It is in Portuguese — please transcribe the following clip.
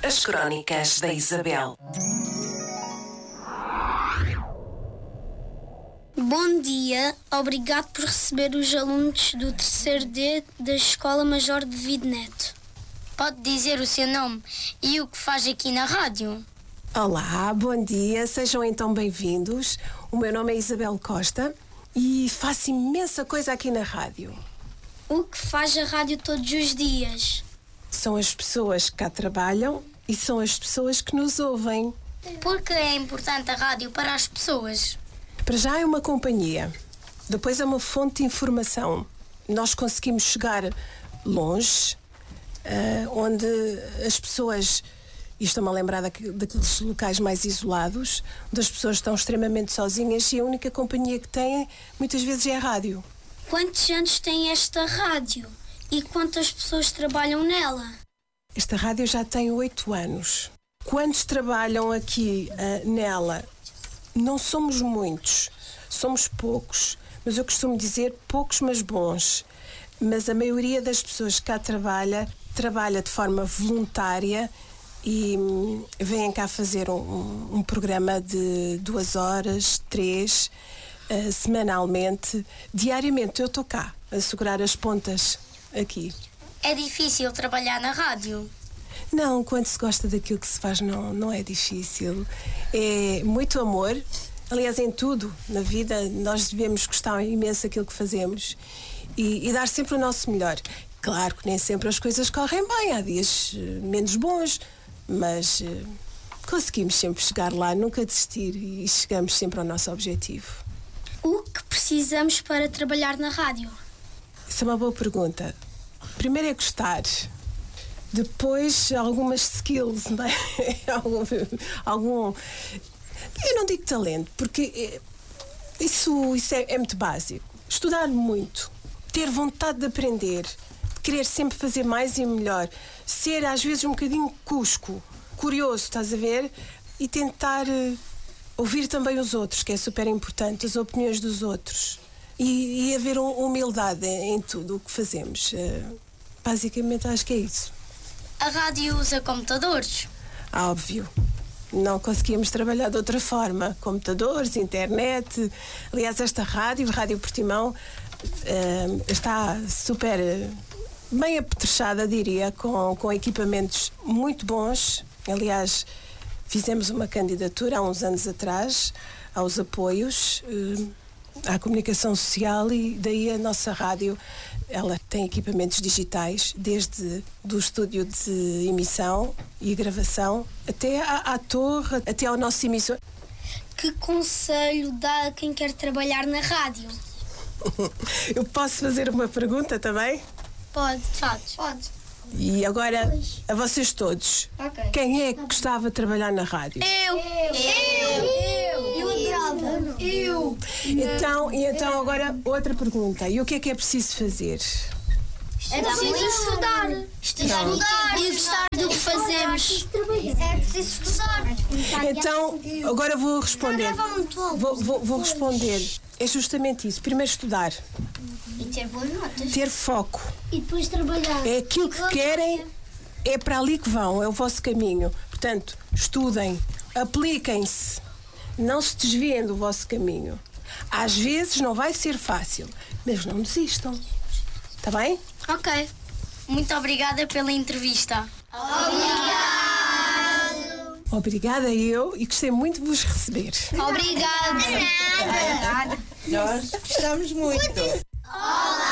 As Crónicas da Isabel. Bom dia, obrigado por receber os alunos do 3º D da Escola Major de Videneto. Pode dizer o seu nome e o que faz aqui na rádio? Olá, bom dia, sejam então bem-vindos. O meu nome é Isabel Costa e faço imensa coisa aqui na rádio. O que faz a rádio todos os dias? São as pessoas que cá trabalham e são as pessoas que nos ouvem. Por que é importante a rádio para as pessoas? Para já é uma companhia, depois é uma fonte de informação. Nós conseguimos chegar longe, onde as pessoas, e estou-me a lembrar daqueles locais mais isolados, onde as pessoas estão extremamente sozinhas e a única companhia que têm, muitas vezes, é a rádio. Quantos anos tem esta rádio? E quantas pessoas trabalham nela? Esta rádio já tem 8 anos. Quantos trabalham aqui nela? Não somos muitos, somos poucos, mas eu costumo dizer poucos, mas bons. Mas a maioria das pessoas que cá trabalha de forma voluntária e vêm cá fazer um programa de 2 horas, 3, semanalmente. Diariamente eu estou cá a segurar as pontas aqui. É difícil trabalhar na rádio? Não, quando se gosta daquilo que se faz não é difícil. É muito amor. Aliás, em tudo na vida nós devemos gostar imenso daquilo que fazemos e dar sempre o nosso melhor. Claro que nem sempre as coisas correm bem, há dias menos bons, mas conseguimos sempre chegar lá, nunca desistir e chegamos sempre ao nosso objetivo. O que precisamos para trabalhar na rádio? Isso é uma boa pergunta. Primeiro é gostar. Depois, algumas skills, não é? algum. Eu não digo talento, porque isso é muito básico. Estudar muito, ter vontade de aprender, querer sempre fazer mais e melhor, ser às vezes um bocadinho cusco, curioso, estás a ver? E tentar ouvir também os outros, que é super importante, as opiniões dos outros. E haver humildade em tudo o que fazemos. Basicamente, acho que é isso. A rádio usa computadores? Óbvio. Não conseguíamos trabalhar de outra forma. Computadores, internet. Aliás, esta Rádio Portimão, está super bem apetrechada, diria, com equipamentos muito bons. Aliás, fizemos uma candidatura há uns anos atrás aos apoios à comunicação social e daí a nossa rádio, ela tem equipamentos digitais, desde do estúdio de emissão e gravação até à torre, até ao nosso emissor. Que conselho dá a quem quer trabalhar na rádio? Eu posso fazer uma pergunta também? Pode. E agora, a vocês todos, Ok. quem é que gostava de trabalhar na rádio? Eu adorava. Então agora outra pergunta. E o que é preciso fazer? É preciso estudar e gostar do que fazemos. É preciso estudar. Então, agora vou responder. Vou responder. É justamente isso. Primeiro estudar. E ter boas notas. Ter foco. E depois trabalhar. É aquilo que querem, é para ali que vão, é o vosso caminho. Portanto, estudem, apliquem-se, não se desviem do vosso caminho. Às vezes não vai ser fácil, mas não desistam. Está bem? Ok. Muito obrigada pela entrevista. Obrigada eu e gostei muito de vos receber. Obrigada. Nós gostamos muito.